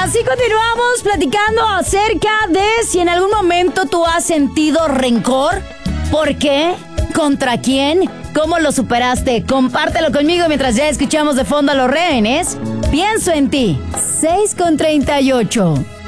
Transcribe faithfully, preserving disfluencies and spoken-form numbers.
así continuamos platicando acerca de si en algún momento tú has sentido rencor. ¿Por qué? ¿Contra quién? ¿Cómo lo superaste? Compártelo conmigo mientras ya escuchamos de fondo a los rehenes. Pienso en ti. seis con treinta y ocho.